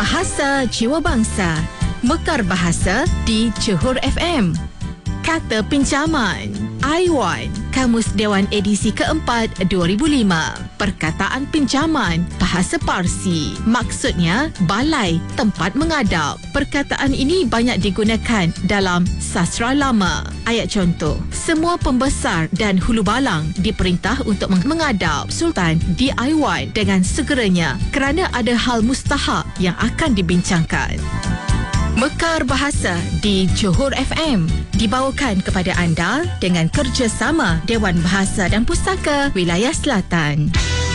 Bahasa Jiwa Bangsa. Mekar Bahasa di Johor FM. Kata pinjaman. I1, Kamus Dewan edisi keempat 2005. Perkataan pinjaman, bahasa Parsi. Maksudnya, balai, tempat mengadap. Perkataan ini banyak digunakan dalam sastra lama. Ayat contoh, semua pembesar dan hulu balang diperintah untuk mengadap Sultan di I1 dengan segeranya kerana ada hal mustahak yang akan dibincangkan. Mekar Bahasa di Johor FM dibawakan kepada anda dengan kerjasama Dewan Bahasa dan Pustaka Wilayah Selatan.